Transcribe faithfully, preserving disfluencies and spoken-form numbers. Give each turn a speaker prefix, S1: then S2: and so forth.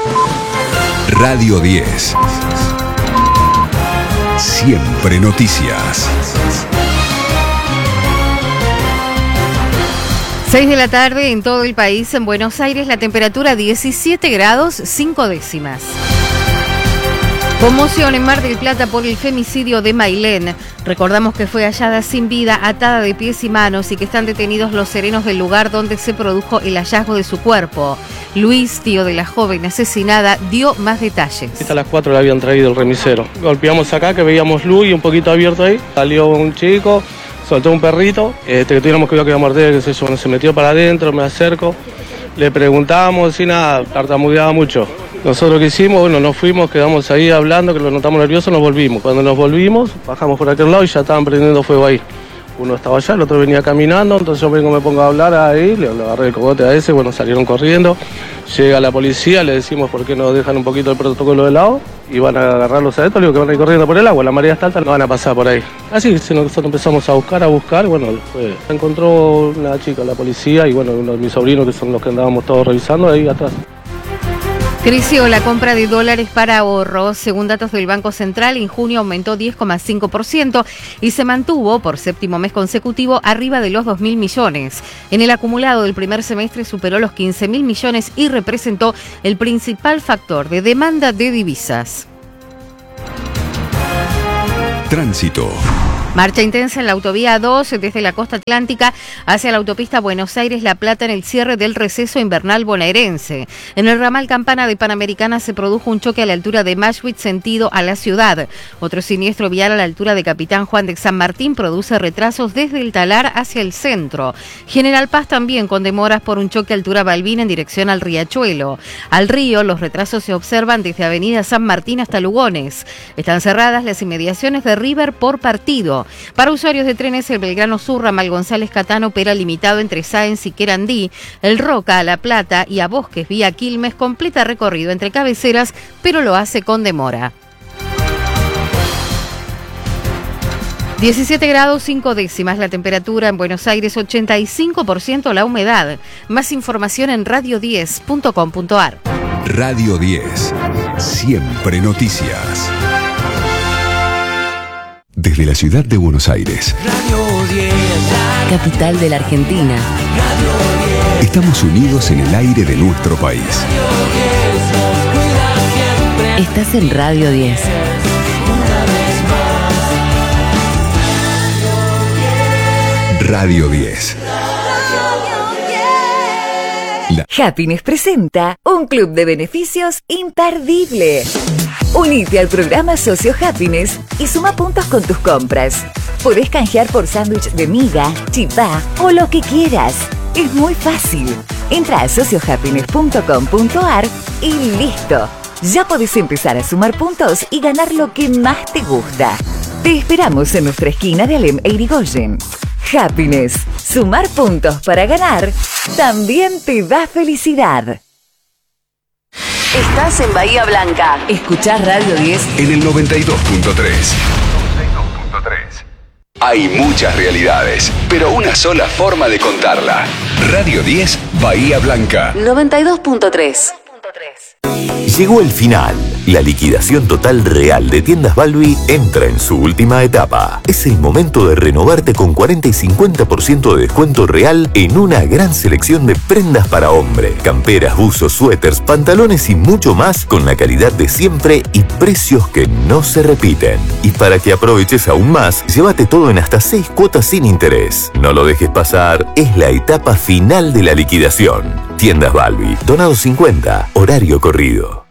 S1: Radio diez. Siempre noticias.
S2: seis de la tarde en todo el país. En Buenos Aires la temperatura diecisiete grados cinco décimas. Conmoción en Mar del Plata por el femicidio de Mailén. Recordamos que fue hallada sin vida, atada de pies y manos y que están detenidos los serenos del lugar donde se produjo el hallazgo de su cuerpo. Luis, tío de la joven asesinada, dio más detalles.
S3: A las cuatro le habían traído el remisero. Golpeamos acá que veíamos luz y un poquito abierto ahí. Salió un chico, soltó un perrito, este, que tuviéramos cuidado que iba a morder, que se, bueno, se metió para adentro, me acerco. Le preguntábamos y nada, tartamudeaba mucho. Nosotros que hicimos, bueno, nos fuimos, quedamos ahí hablando, que lo notamos nervioso, nos volvimos. Cuando nos volvimos, bajamos por aquel lado y ya estaban prendiendo fuego ahí. Uno estaba allá, el otro venía caminando, entonces yo vengo, me pongo a hablar ahí, le, le agarré el cogote a ese, bueno, salieron corriendo. Llega la policía, le decimos por qué nos dejan un poquito el protocolo de lado y van a agarrarlos a estos, le digo que van a ir corriendo por el agua, la marea está alta, no van a pasar por ahí. Así nosotros empezamos a buscar, a buscar, bueno, después encontró una chica, la policía, y bueno, uno de mis sobrinos, que son los que andábamos todos revisando, ahí atrás.
S2: Creció la compra de dólares para ahorros. Según datos del Banco Central, en junio aumentó diez coma cinco por ciento y se mantuvo por séptimo mes consecutivo arriba de los dos mil millones. En el acumulado del primer semestre superó los quince mil millones y representó el principal factor de demanda de divisas.
S1: Tránsito.
S2: Marcha intensa en la autovía dos desde la costa atlántica hacia la autopista Buenos Aires-La Plata en el cierre del receso invernal bonaerense. En el ramal Campana de Panamericana se produjo un choque a la altura de Mashwitz sentido a la ciudad. Otro siniestro vial a la altura de Capitán Juan de San Martín produce retrasos desde el Talar hacia el centro. General Paz también con demoras por un choque a altura Balbín en dirección al Riachuelo. Al río los retrasos se observan desde Avenida San Martín hasta Lugones. Están cerradas las inmediaciones de River por partido. Para usuarios de trenes, el Belgrano Sur, Ramal González Catán opera limitado entre Sáenz y Querandí, el Roca a La Plata y a Bosques vía Quilmes completa recorrido entre cabeceras, pero lo hace con demora. diecisiete grados cinco décimas la temperatura en Buenos Aires, ochenta y cinco por ciento la humedad. Más información en radio diez punto com punto ar.
S1: Radio diez. Siempre noticias. Desde la ciudad de Buenos Aires,
S4: Radio diez,
S5: capital de la Argentina.
S4: Radio diez,
S1: estamos unidos en el aire de nuestro país.
S4: Radio diez, nos cuida siempre.
S5: Estás en Radio diez.
S1: Radio diez. La...
S5: Happiness presenta un club de beneficios imperdible. Unite al programa Socio Happiness y suma puntos con tus compras. Podés canjear por sándwich de miga, chipá o lo que quieras. Es muy fácil. Entra a socio happiness punto com punto ar y listo. Ya podés empezar a sumar puntos y ganar lo que más te gusta. Te esperamos en nuestra esquina de Alem e Irigoyen. Happiness. Sumar puntos para ganar también te da felicidad. Estás en Bahía Blanca. Escuchás Radio diez
S1: en el noventa y dos punto tres. noventa y dos punto tres. Hay muchas realidades, pero una sola forma de contarla. Radio diez, Bahía Blanca.
S5: noventa y dos punto tres.
S6: Llegó el final. La liquidación total real de Tiendas Balbi entra en su última etapa. Es el momento de renovarte con cuarenta y cincuenta por ciento de descuento real en una gran selección de prendas para hombre. Camperas, buzos, suéteres, pantalones y mucho más con la calidad de siempre y precios que no se repiten. Y para que aproveches aún más, llévate todo en hasta seis cuotas sin interés. No lo dejes pasar, es la etapa final de la liquidación. Tiendas Balbi, Donado cincuenta, horario corrido.